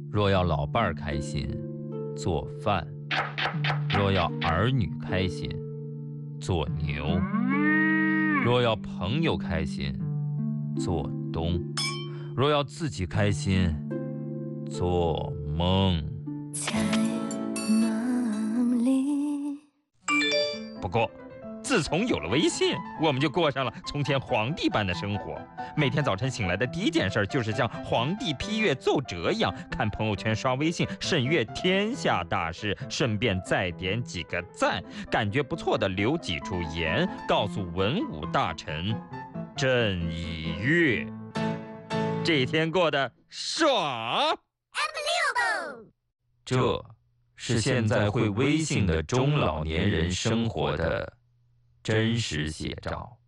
若要老伴儿开心，做饭；若要儿女开心，做牛；若要朋友开心，做东；若要自己开心，做梦。 在梦里。 不过，自从有了微信，我们就过上了从前皇帝般的生活。每天早晨醒来的第一件事就是像皇帝批阅奏折一样，看朋友圈、刷微信，审阅天下大事，顺便再点几个赞，感觉不错的留几处言，告诉文武大臣：朕已阅。这一天过得爽。这是现在会微信的中老年人生活的真实写照。